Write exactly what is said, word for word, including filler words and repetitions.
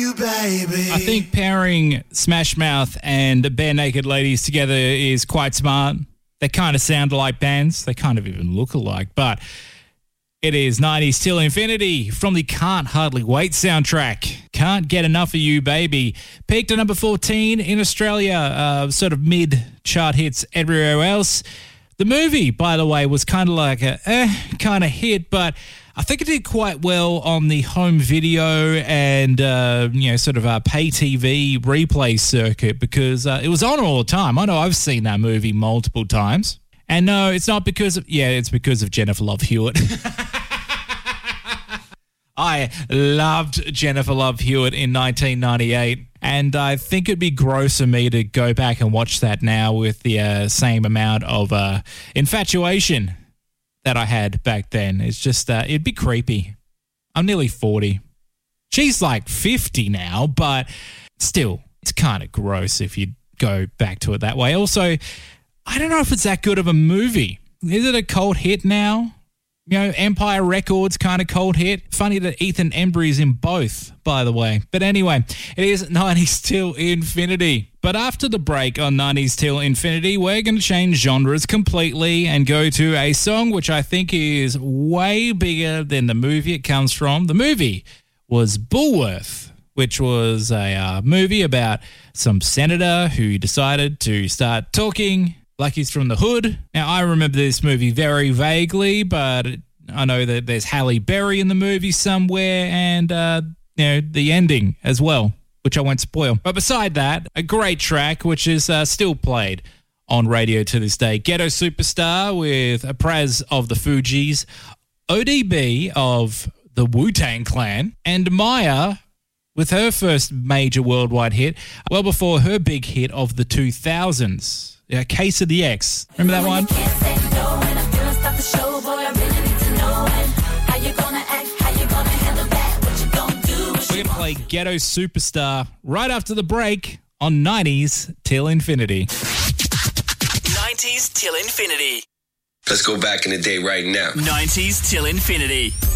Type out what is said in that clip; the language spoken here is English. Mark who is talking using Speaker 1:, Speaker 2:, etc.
Speaker 1: you, baby.
Speaker 2: I think pairing Smash Mouth and Bare Naked Ladies together is quite smart. They kind of sound like bands. They kind of even look alike. But it is nineties Till Infinity from the Can't Hardly Wait soundtrack. Can't Get Enough of You, Baby. Peaked at number fourteen in Australia. Uh, sort of mid-chart hits everywhere else. The movie, by the way, was kind of like a eh kind of hit, but I think it did quite well on the home video and, uh, you know, sort of a pay T V replay circuit because uh, it was on all the time. I know I've seen that movie multiple times. And no, it's not because of, yeah, it's because of Jennifer Love Hewitt. I loved Jennifer Love Hewitt in nineteen ninety-eight, and I think it'd be gross of me to go back and watch that now with the uh, same amount of uh, infatuation that I had back then. It's just, uh, it'd be creepy. I'm nearly forty. She's like fifty now, but still, it's kind of gross if you go back to it that way. Also, I don't know if it's that good of a movie. Is it a cult hit now? You know, Empire Records kind of cult hit. Funny that Ethan Embry's in both, by the way. But anyway, it is nineties Till Infinity. But after the break on nineties Till Infinity, we're going to change genres completely and go to a song which I think is way bigger than the movie it comes from. The movie was Bulworth, which was a uh, movie about some senator who decided to start talking like he's from the hood. Now, I remember this movie very vaguely, but I know that there's Halle Berry in the movie somewhere and, uh, you know, the ending as well, which I won't spoil. But beside that, a great track, which is uh, still played on radio to this day. Ghetto Superstar with Praz of the Fugees, O D B of the Wu-Tang Clan, and Maya with her first major worldwide hit, well before her big hit of the two thousands. Yeah, Case of the X. Remember that one? We're going to play Ghetto Superstar right after the break on nineties Till Infinity.
Speaker 3: nineties Till Infinity.
Speaker 4: Let's go back in the day right now.
Speaker 3: nineties Till Infinity.